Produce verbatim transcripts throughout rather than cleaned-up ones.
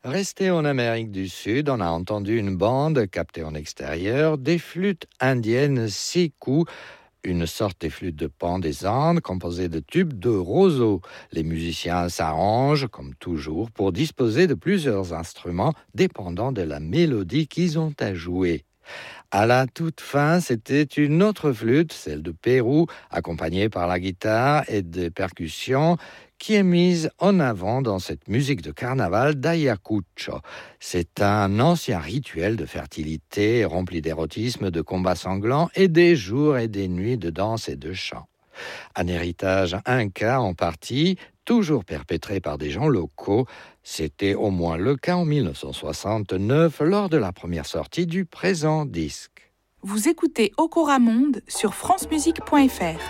Resté en Amérique du Sud, on a entendu une bande captée en extérieur des flûtes indiennes siku, une sorte des flûtes de pan des Andes composée de tubes de roseau. Les musiciens s'arrangent, comme toujours, pour disposer de plusieurs instruments dépendant de la mélodie qu'ils ont à jouer. À la toute fin, c'était une autre flûte, celle de Pérou, accompagnée par la guitare et des percussions, qui est mise en avant dans cette musique de carnaval d'Ayacucho. C'est un ancien rituel de fertilité rempli d'érotisme, de combats sanglants et des jours et des nuits de danse et de chant. Un héritage inca en partie, toujours perpétré par des gens locaux. C'était au moins le cas en dix-neuf cent soixante-neuf lors de la première sortie du présent disque. Vous écoutez Okora Monde sur france musique point f r.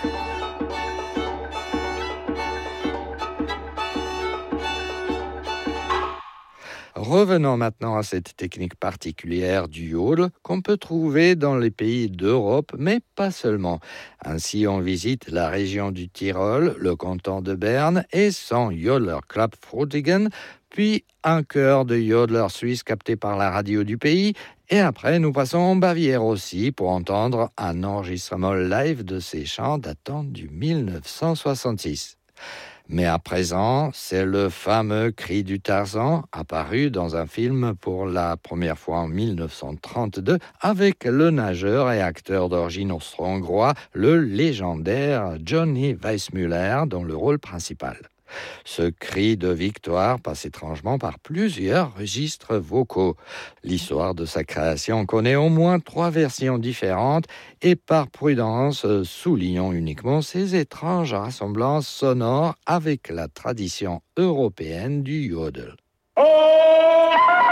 Revenons maintenant à cette technique particulière du yodel qu'on peut trouver dans les pays d'Europe, mais pas seulement. Ainsi, on visite la région du Tyrol, le canton de Berne et son Jodler Club Frutigen, puis un chœur de yodelers suisses capté par la radio du pays. Et après, nous passons en Bavière aussi pour entendre un enregistrement live de ces chants datant du dix-neuf cent soixante-six. Mais à présent, c'est le fameux cri du Tarzan, apparu dans un film pour la première fois en dix-neuf cent trente-deux, avec le nageur et acteur d'origine austro-hongrois, le légendaire Johnny Weissmuller, dans le rôle principal. Ce cri de victoire passe étrangement par plusieurs registres vocaux. L'histoire de sa création connaît au moins trois versions différentes et par prudence, soulignons uniquement ces étranges rassemblances sonores avec la tradition européenne du yodel. Oh